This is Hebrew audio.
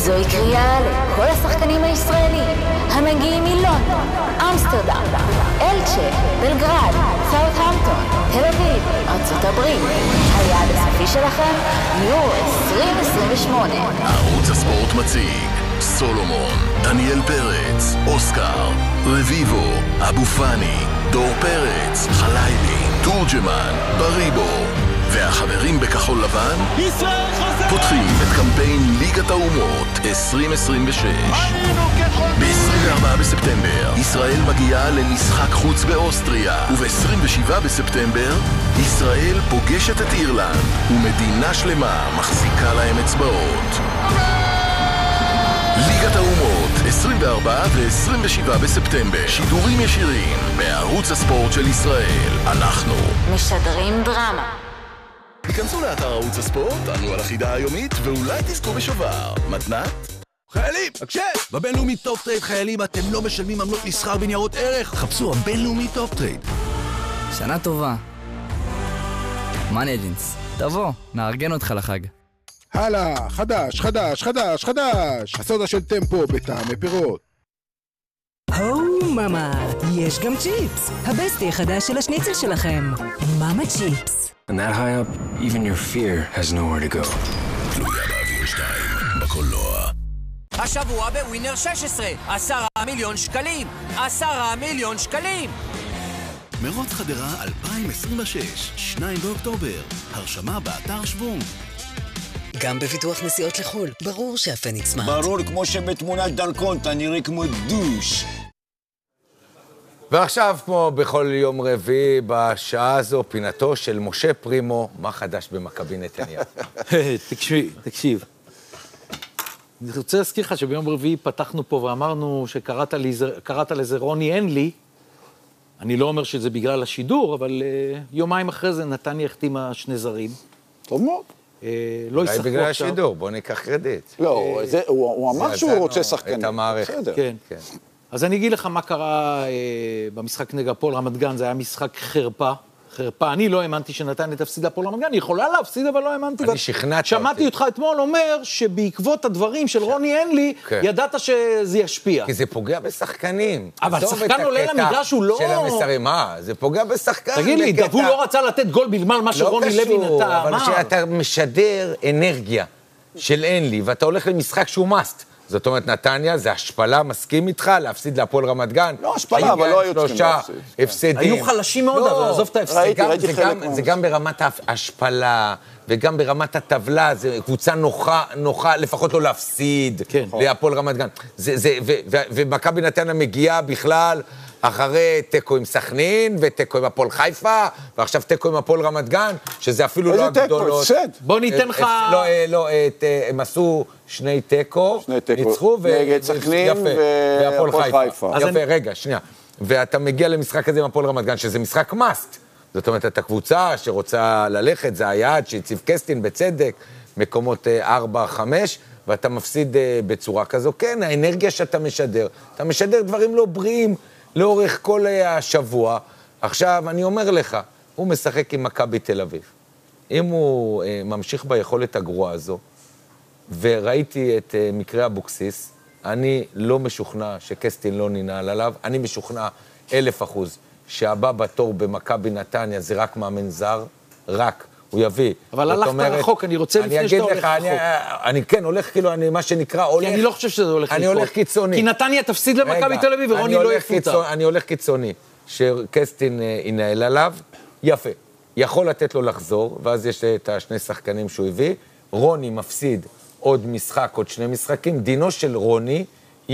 זוהי קריאה לכל השחקנים הישראלים המגיעים מלונדון, אמסטרדם, אלצ'ה, בלגרד, סאות'המפטון, תל אביב, ארצות הברית. היעד הסופי שלכם יורו 2028. ערוץ הספורט מציג סולומון, דניאל פרץ, אוסקר, רביבו, אבו פני, דור פרץ, חלילי, תורג'מן, בריבו והחברים בכחול לבן פותחים את קמפיין ליגת האומות 2026. ב-24 בספטמבר ישראל מגיעה למשחק חוץ באוסטריה, וב-27 בספטמבר ישראל פוגשת את אירלנד ומדינה שלמה מחזיקה להם אצבעות. ליגת האומות 24 ו-27 בספטמבר, שידורים ישירים בערוץ הספורט של ישראל. אנחנו משדרים דרמה. היכנסו לאתר ערוץ הספורט, ענו על החידה היומית, ואולי תזכו בשובר. מתנת? חיילים, הקשב! בבינלאומי טופ טרייד חיילים אתם לא משלמים עמלות מסחר בניירות ערך. חפשו הבינלאומי טופ טרייד. שנה טובה. מאני אג'נס, תבוא, נארגן אותך לחג. הלאה, חדש, חדש, חדש, חדש. הסודה של טמפו בטעמי פירות. מאמה, יש גם צ'יפס. הבסטי החדש של השניצל שלכם. מאמה צ'יפס. And that high up, even your fear has nowhere to go. תלויה באוויר 2, בקולנוע. השבוע בווינר 16, 10 מיליון שקלים. 10 מיליון שקלים. מרוץ חדרה 2026, 2 באוקטובר. הרשמה באתר שוונג. גם בביטוח נסיעות לחול, ברור שהפניקס סמארט. ברור, כמו שבתמונת דרכון אתה נראה כמו דוש. ועכשיו, כמו בכל יום רביעי, בשעה הזו, פינתו של משה פרימו, מה חדש במכבי נתניה? תקשיב. אני רוצה להזכיר לך שביום רביעי פתחנו פה ואמרנו שקראת לזה רוני הנלי. אני לא אומר שזה בגלל השידור, אבל יומיים אחרי זה נתניה החתימה 2 זרים. טוב מאוד. לא ישחקו עכשיו. בגלל השידור, בוא ניקח קרדיט. לא, הוא אמר שהוא רוצה שחקנים. את המערכת. כן. אז אני אגיד לך מה קרה במשחק נגד הפועל רמת גן, זה היה משחק חרפה. אני לא האמנתי שנתניה תפסיד להפועל רמת גן, היא יכולה להפסיד, אבל לא האמנתי. אני שכנעתי. שמעתי אותך אתמול אומר שבעקבות הדברים של רוני הנלי, ידעת שזה ישפיע. כי זה פוגע בשחקנים. אבל שחקן עולה למגרש הוא לא... של המסרים, מה? זה פוגע בשחקן. תגיד לי, דבו לא רצה לתת גול בגלל מה שרוני לוי נתן. אבל כשאתה משדר אנרגיה של הנלי, ואתה הולך למשחק שהוא מאסט, זאת אומרת, נתניה, זה השפלה, מסכים איתך, להפסיד להפועל רמת גן. לא, השפלה, אבל לא היו צריכים להפסיד. הפסדים. היו חלשים מאוד, אבל עזוב את ההפסד. זה גם ברמת ההשפלה, וגם ברמת הטבלה, זה קבוצה נוחה, לפחות לא להפסיד להפועל רמת גן. ומכבי נתניה מגיעה בכלל אחרי תיקו עם סכנין, ותיקו עם הפועל חיפה, ועכשיו תיקו עם הפועל רמת גן, שזה אפילו לא הגדולות. איזה תיקו? בוא ניתן לך... לא, הם עשו 2 תיקו, ניצחו, נגד סכנין והפועל חיפה. יפה, רגע, שנייה. ואתה מגיע למשחק הזה עם הפועל רמת גן, שזה משחק מאסט. זאת אומרת, אתה קבוצה שרוצה ללכת, זה היעד שהציב קסטין בצדק, מקומות 4-5, ואתה מפסיד בצורה כזו. כן, האנרגיה שאתה משדר, אתה משדר דברים לא בריאים, לאורך כל השבוע. עכשיו, אני אומר לך, הוא משחק עם מכבי תל אביב. אם הוא ממשיך ביכולת הגרועה הזו, וראיתי את מקרה אבוקסיס, אני לא משוכנע שקסטין לא ננעל עליו, אני משוכנע 1000% שהבא בתור במכבי נתניה זה רק מאמן זר, רק. הוא יביא. אבל הלכת רחוק, אני רוצה לפני שאתה הולך רחוק. אני כן הולך כאילו, מה שנקרא, הולך... כי אני לא חושב שזה הולך רחוק. אני הולך קיצוני. כי נתניה תפסיד למכבי תל אביב ורוני לא יפוטר. אני הולך קיצוני, שקסטין ינהל עליו, יפה. יכול לתת לו לחזור, ואז יש את 2 שחקנים שהוא הביא. רוני מפסיד עוד משחק, עוד 2 משחקים. דינו של רוני